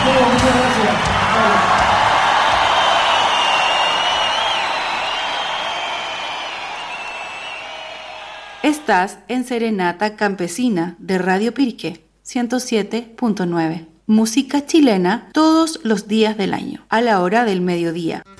Muchas gracias. Estás en Serenata Campesina de Radio Pirque 107.9. Música chilena todos los días del año, a la hora del mediodía.